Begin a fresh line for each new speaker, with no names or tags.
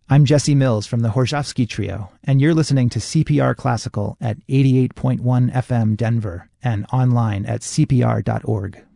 I'm Jesse Mills from the Horzhowski Trio, and you're listening to CPR Classical at 88.1 FM Denver and online at cpr.org.